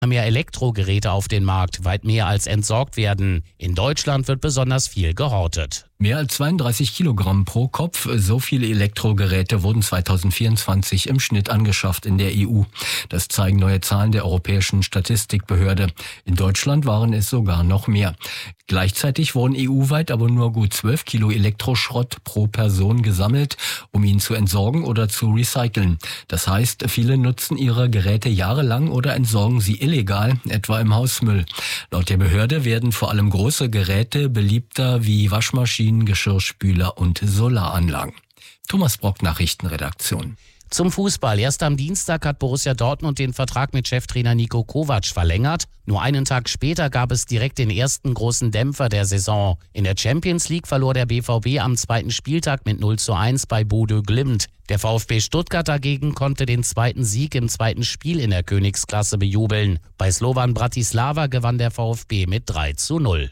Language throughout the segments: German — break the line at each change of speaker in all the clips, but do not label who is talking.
mehr Elektrogeräte auf den Markt, weit mehr als entsorgt werden. In Deutschland wird besonders viel gehortet.
Mehr als 32 Kilogramm pro Kopf, so viele Elektrogeräte wurden 2024 im Schnitt angeschafft in der EU. Das zeigen neue Zahlen der Europäischen Statistikbehörde. In Deutschland waren es sogar noch mehr. Gleichzeitig wurden EU-weit aber nur gut 12 Kilo Elektroschrott pro Person gesammelt, um ihn zu entsorgen oder zu recyceln. Das heißt, viele nutzen ihre Geräte jahrelang oder entsorgen sie illegal, etwa im Hausmüll. Laut der Behörde werden vor allem große Geräte beliebter wie Waschmaschinen, Geschirrspüler und Solaranlagen. Thomas Brock, Nachrichtenredaktion.
Zum Fußball. Erst am Dienstag hat Borussia Dortmund den Vertrag mit Cheftrainer Niko Kovac verlängert. Nur einen Tag später gab es direkt den ersten großen Dämpfer der Saison. In der Champions League verlor der BVB am zweiten Spieltag mit 0:1 bei Bodø Glimt. Der VfB Stuttgart dagegen konnte den zweiten Sieg im zweiten Spiel in der Königsklasse bejubeln. Bei Slovan Bratislava gewann der VfB mit 3:0.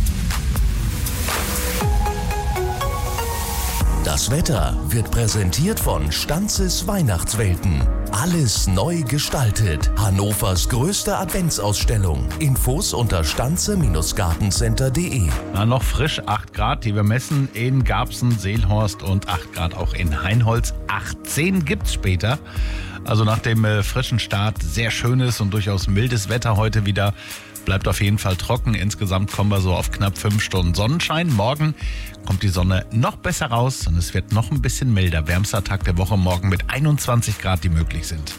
Das Wetter wird präsentiert von Stanzes Weihnachtswelten. Alles neu gestaltet. Hannovers größte Adventsausstellung. Infos unter stanze-gartencenter.de.
Noch frisch, 8 Grad, die wir messen in Garbsen, Seelhorst und 8 Grad auch in Heinholz. 18 gibt's später. Also nach dem frischen Start sehr schönes und durchaus mildes Wetter heute wieder. Bleibt auf jeden Fall trocken. Insgesamt kommen wir so auf knapp 5 Stunden Sonnenschein. Morgen kommt die Sonne noch besser raus und es wird noch ein bisschen milder. Wärmster Tag der Woche morgen mit 21 Grad, die möglich sind.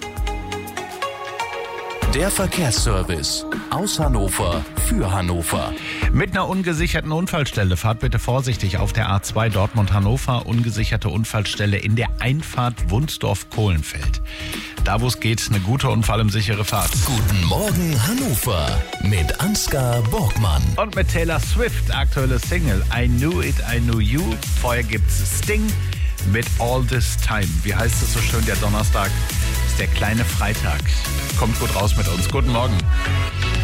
Der Verkehrsservice aus Hannover für Hannover.
Mit einer ungesicherten Unfallstelle. Fahrt bitte vorsichtig auf der A2 Dortmund-Hannover. Ungesicherte Unfallstelle in der Einfahrt Wunsdorf-Kohlenfeld. Da, wo es geht, eine gute und vor allem sichere Fahrt.
Guten Morgen Hannover mit Ansgar Borgmann.
Und mit Taylor Swift, aktuelle Single I Knew It, I Knew You. Vorher gibt's Sting mit All This Time. Wie heißt es so schön, der Donnerstag ist der kleine Freitag. Kommt gut raus mit uns. Guten Morgen.